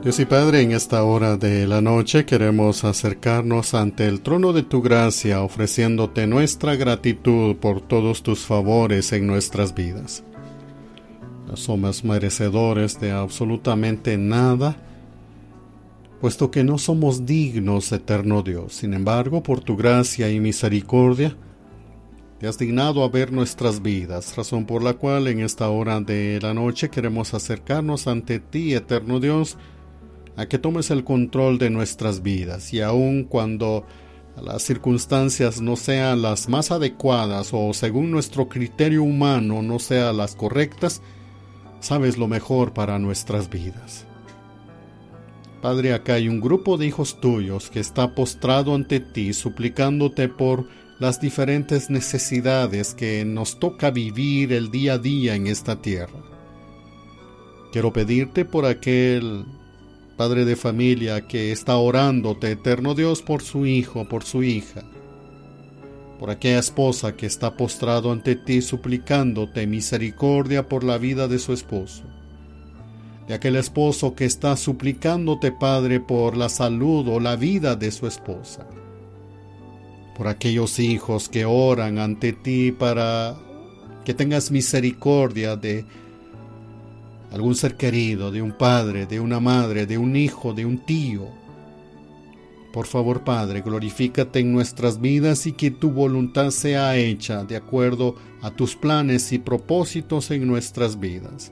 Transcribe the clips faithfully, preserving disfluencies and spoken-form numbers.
Dios y Padre, en esta hora de la noche queremos acercarnos ante el trono de tu gracia, ofreciéndote nuestra gratitud por todos tus favores en nuestras vidas. No somos merecedores de absolutamente nada, puesto que no somos dignos, eterno Dios. Sin embargo, por tu gracia y misericordia, te has dignado a ver nuestras vidas, razón por la cual en esta hora de la noche queremos acercarnos ante ti, eterno Dios, a que tomes el control de nuestras vidas, y aun cuando las circunstancias no sean las más adecuadas o según nuestro criterio humano no sean las correctas, sabes lo mejor para nuestras vidas. Padre, acá hay un grupo de hijos tuyos que está postrado ante ti, suplicándote por las diferentes necesidades que nos toca vivir el día a día en esta tierra. Quiero pedirte por aquel padre de familia que está orándote, eterno Dios, por su hijo, por su hija, por aquella esposa que está postrado ante ti suplicándote misericordia por la vida de su esposo, de aquel esposo que está suplicándote, Padre, por la salud o la vida de su esposa, por aquellos hijos que oran ante ti para que tengas misericordia de algún ser querido, de un padre, de una madre, de un hijo, de un tío. Por favor, Padre, glorifícate en nuestras vidas y que tu voluntad sea hecha de acuerdo a tus planes y propósitos en nuestras vidas.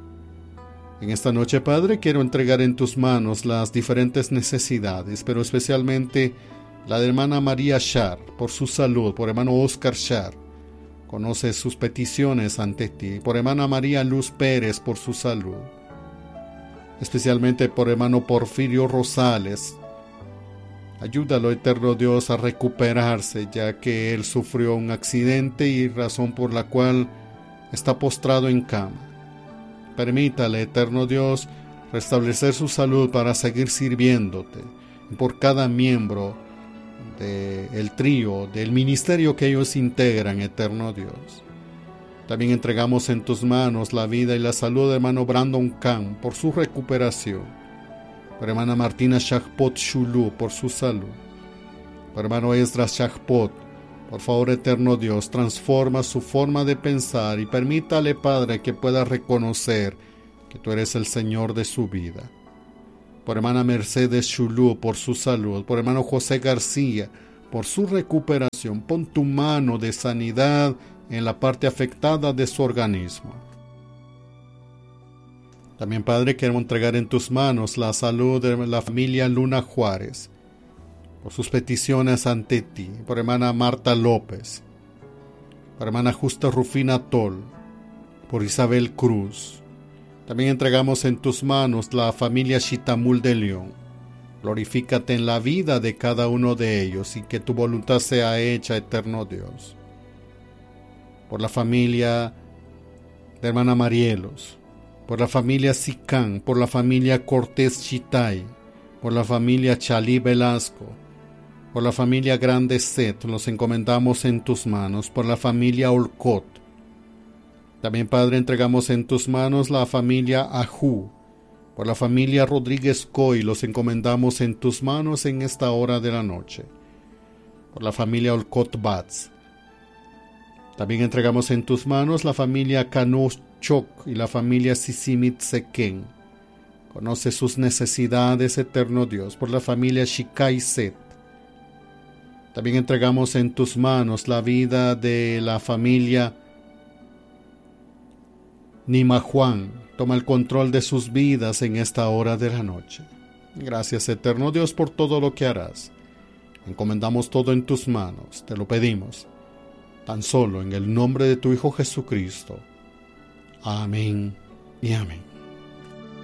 En esta noche, Padre, quiero entregar en tus manos las diferentes necesidades, pero especialmente la de hermana María Shar, por su salud, por hermano Oscar Shar. Conoce sus peticiones ante ti, por hermana María Luz Pérez, por su salud, especialmente por hermano Porfirio Rosales. Ayúdalo, eterno Dios, a recuperarse, ya que él sufrió un accidente y razón por la cual está postrado en cama. Permítale, eterno Dios, restablecer su salud para seguir sirviéndote, y por cada miembro del trío, del ministerio que ellos integran, eterno Dios. También entregamos en tus manos la vida y la salud de hermano Brandon Khan por su recuperación, por hermana Martina Shahpot Shulu por su salud, por hermano Esdras Shahpot. Por favor, eterno Dios, transforma su forma de pensar y permítale, Padre, que pueda reconocer que tú eres el Señor de su vida. Por hermana Mercedes Shulú, por su salud, por hermano José García, por su recuperación. Pon tu mano de sanidad en la parte afectada de su organismo. También, Padre, queremos entregar en tus manos la salud de la familia Luna Juárez, por sus peticiones ante ti, por hermana Marta López, por hermana Justa Rufina Tol, por Isabel Cruz. También entregamos en tus manos la familia Chitamul de León. Glorifícate en la vida de cada uno de ellos y que tu voluntad sea hecha, eterno Dios. Por la familia de hermana Marielos, por la familia Sicán, por la familia Cortés Chitay, por la familia Chalí Velasco, por la familia Grande Set, los encomendamos en tus manos, por la familia Olcott. También, Padre, entregamos en tus manos la familia Ajú, por la familia Rodríguez Coy, los encomendamos en tus manos en esta hora de la noche, por la familia Olcott Batz. También entregamos en tus manos la familia Cano Choc y la familia Sisimit Sequén. Conoce sus necesidades, eterno Dios, por la familia Shikai Set. También entregamos en tus manos la vida de la familia Nima Juan. Toma el control de sus vidas en esta hora de la noche. Gracias, eterno Dios, por todo lo que harás. Encomendamos todo en tus manos, te lo pedimos, tan solo en el nombre de tu Hijo Jesucristo. Amén y amén.